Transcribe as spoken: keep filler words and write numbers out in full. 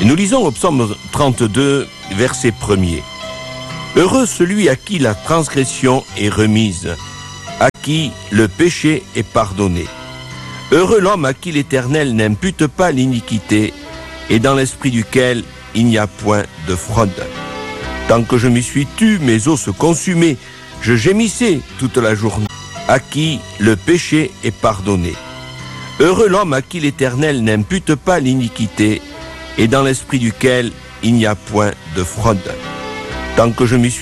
Et nous lisons au psaume trente-deux, verset premier. Heureux celui à qui la transgression est remise, à qui le péché est pardonné. Heureux l'homme à qui l'Éternel n'impute pas l'iniquité et dans l'esprit duquel il n'y a point de fraude. Tant que je m'y suis tu, mes os se consumaient, je gémissais toute la journée, à qui le péché est pardonné. Heureux l'homme à qui l'Éternel n'impute pas l'iniquité et dans l'esprit duquel il n'y a point de fraude. Tant que je m'y suis